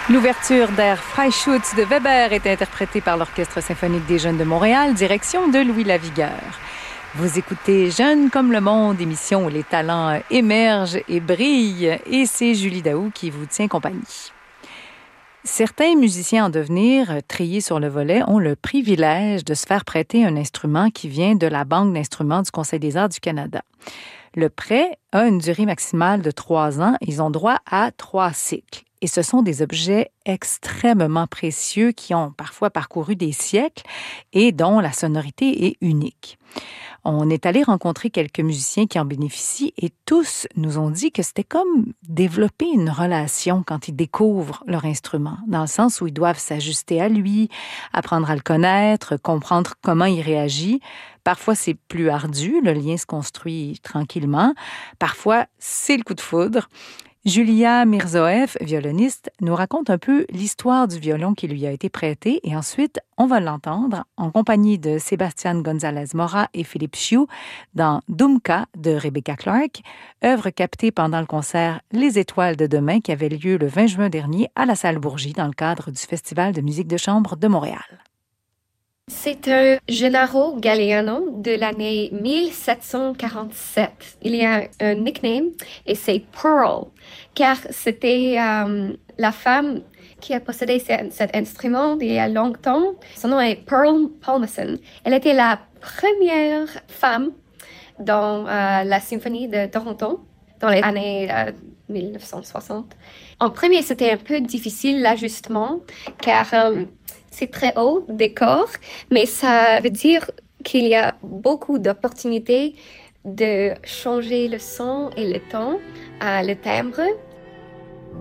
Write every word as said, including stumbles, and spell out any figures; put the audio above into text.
L'ouverture d'Air Freischütz de Weber est interprétée par l'Orchestre symphonique des Jeunes de Montréal, direction de Louis Lavigueur. Vous écoutez Jeunes comme le monde, émission où les talents émergent et brillent, et c'est Julie Daou qui vous tient compagnie. Certains musiciens en devenir, triés sur le volet, ont le privilège de se faire prêter un instrument qui vient de la Banque d'instruments du Conseil des arts du Canada. Le prêt a une durée maximale de trois ans. Ils ont droit à trois cycles. Et ce sont des objets extrêmement précieux qui ont parfois parcouru des siècles et dont la sonorité est unique. On est allé rencontrer quelques musiciens qui en bénéficient et tous nous ont dit que c'était comme développer une relation quand ils découvrent leur instrument, dans le sens où ils doivent s'ajuster à lui, apprendre à le connaître, comprendre comment il réagit. Parfois, c'est plus ardu, le lien se construit tranquillement. Parfois, c'est le coup de foudre. Julia Mirzoeff, violoniste, nous raconte un peu l'histoire du violon qui lui a été prêté et ensuite, on va l'entendre en compagnie de Sébastien González-Mora et Philippe Chiu dans Dumka de Rebecca Clark, œuvre captée pendant le concert Les Étoiles de demain qui avait lieu le vingt juin dernier à la Salle Bourgie dans le cadre du Festival de musique de chambre de Montréal. C'est un Gennaro Galliano de l'année mille sept cent quarante-sept. Il y a un nickname et c'est Pearl, car c'était euh, la femme qui a possédé cet instrument il y a longtemps. Son nom est Pearl Palmerson. Elle était la première femme dans euh, la symphonie de Toronto dans les années euh, dix-neuf cent soixante. En premier, c'était un peu difficile l'ajustement, car euh, c'est très haut, décor, mais ça veut dire qu'il y a beaucoup d'opportunités de changer le son et le ton, euh, le timbre.